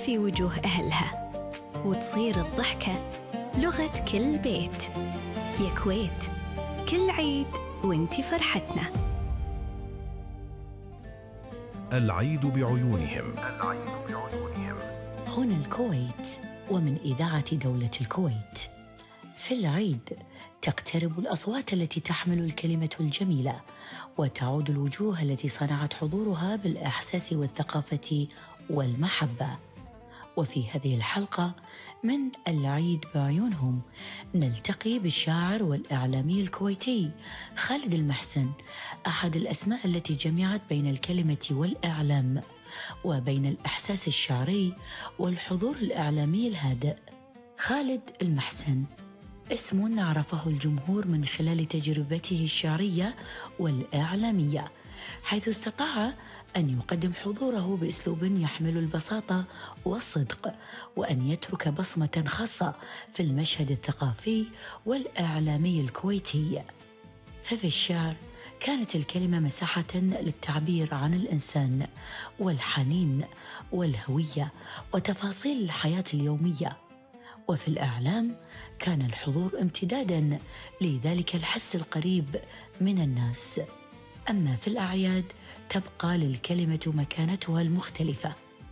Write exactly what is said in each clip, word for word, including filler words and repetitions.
في وجوه أهلها، وتصير الضحكة لغة كل بيت. يا كويت، كل عيد وانتي فرحتنا. العيد بعيونهم. العيد بعيونهم. هنا الكويت، ومن إذاعة دولة الكويت. في العيد تقترب الأصوات التي تحمل الكلمة الجميلة، وتعود الوجوه التي صنعت حضورها بالإحساس والثقافة والمحبة. وفي هذه الحلقة من العيد بعيونهم نلتقي بالشاعر والإعلامي الكويتي خالد المحسن، أحد الأسماء التي جمعت بين الكلمة والإعلام، وبين الإحساس الشعري والحضور الإعلامي الهادئ. خالد المحسن اسم عرفه الجمهور من خلال تجربته الشعرية والإعلامية، حيث استطاع أن يقدم حضوره بأسلوب يحمل البساطة والصدق، وأن يترك بصمة خاصة في المشهد الثقافي والإعلامي الكويتي. ففي الشعر كانت الكلمة مساحة للتعبير عن الإنسان والحنين والهوية وتفاصيل الحياة اليومية، وفي الإعلام كان الحضور امتدادا لذلك الحس القريب من الناس. أما في الأعياد تبقى للكلمة مكانتها المختلفة،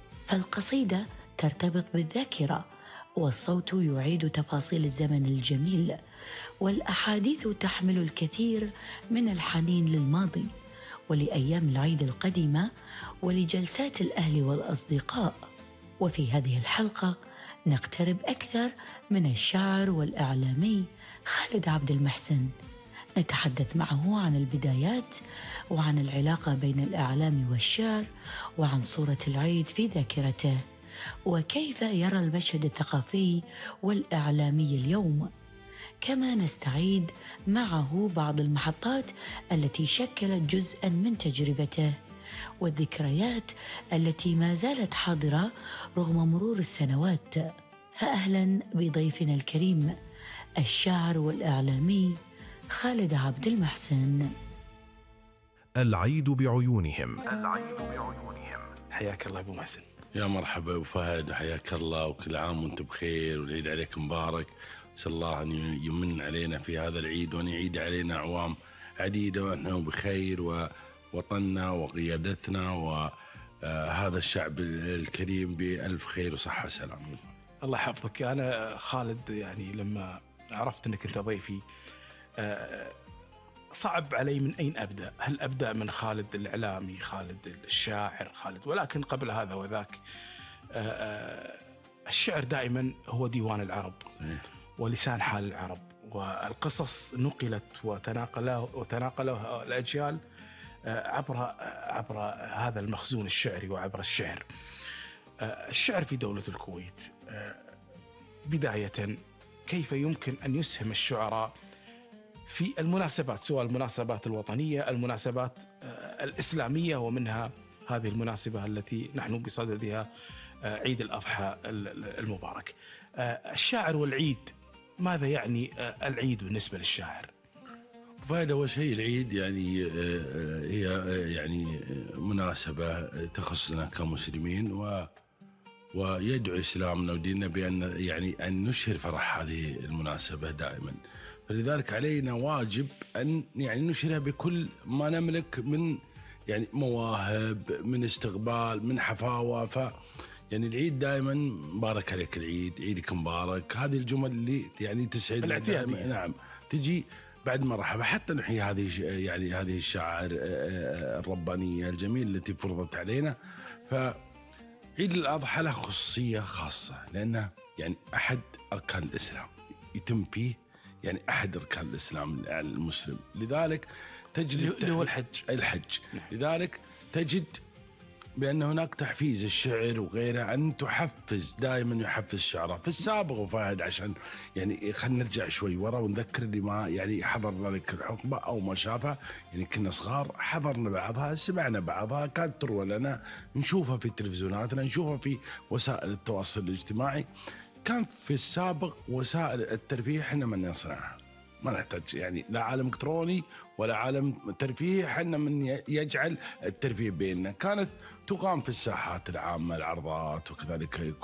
فالقصيدة ترتبط بالذاكرة، والصوت يعيد تفاصيل الزمن الجميل، والأحاديث تحمل الكثير من الحنين للماضي ولأيام العيد القديمة ولجلسات الأهل والأصدقاء. وفي هذه الحلقة نقترب أكثر من الشاعر والإعلامي خالد عبد المحسن، نتحدث معه عن البدايات وعن العلاقة بين الإعلام والشعر، وعن صورة العيد في ذاكرته، وكيف يرى المشهد الثقافي والإعلامي اليوم. كما نستعيد معه بعض المحطات التي شكلت جزءاً من تجربته، والذكريات التي ما زالت حاضرة رغم مرور السنوات. فأهلاً بضيفنا الكريم الشاعر والإعلامي خالد عبد المحسن. العيد بعيونهم. العيد بعيونهم. حياك الله أبو محسن. يا مرحبا أبو فهد، حياك الله، وكل عام وانت بخير، والعيد عليك مبارك. نسأل الله أن يمن علينا في هذا العيد، وأن يعيد علينا أعوام عديدة ونحن بخير، ووطننا وقيادتنا وهذا الشعب الكريم بألف خير وصحة وسلام. الله يحفظك. أنا خالد يعني لما عرفت أنك أنت ضيفي صعب علي من أين أبدأ. هل أبدأ من خالد الإعلامي، خالد الشاعر، خالد، ولكن قبل هذا وذاك الشعر دائما هو ديوان العرب ولسان حال العرب، والقصص نقلت وتناقله وتناقله الأجيال عبر عبر هذا المخزون الشعري وعبر الشعر. الشعر في دولة الكويت بداية، كيف يمكن أن يسهم الشعراء في المناسبات، سواء المناسبات الوطنية، المناسبات الإسلامية، ومنها هذه المناسبة التي نحن بصددها عيد الأضحى المبارك. الشاعر والعيد، ماذا يعني العيد بالنسبة للشاعر؟ فهذا أول شيء العيد يعني هي يعني مناسبة تخصنا كمسلمين، و ويدعو إسلامنا وديننا بأن يعني أن نشهر فرح هذه المناسبة دائما، فلذلك علينا واجب أن يعني نشهرها بكل ما نملك من يعني مواهب، من استقبال، من حفاوة. ف يعني العيد دائما مبارك عليك العيد، عيدك مبارك، هذه الجمل اللي يعني تسعد دائما. نعم، تجي بعد مرحبا، حتى نحيي هذه يعني هذه الشعائر الربانية الجميلة التي فرضت علينا. فعيد الأضحى له خصوصية خاصة، لأنه يعني أحد أركان الإسلام، يتم فيه يعني أحد أركان الإسلام المسلم، لذلك تجد اللي هو الحج. الحج لذلك تجد بأن هناك تحفيز الشعر وغيره، أن تحفز دائما، يحفز الشعراء في السابق. وفاهد عشان يعني خلينا نرجع شوي ورا ونذكر اللي ما يعني حضر ذلك الحقبة أو ما شافها، يعني كنا صغار حضرنا بعضها، سمعنا بعضها، كانت تروى لنا، نشوفها في تلفزيوناتنا، نشوفها في وسائل التواصل الاجتماعي. كان في السابق وسائل الترفيه احنا من نصنعها، ما نحتاج يعني لا عالم إلكتروني ولا عالم ترفيه، حنا من يجعل الترفيه بيننا. كانت تقام في الساحات العامة العرضات، وكذلك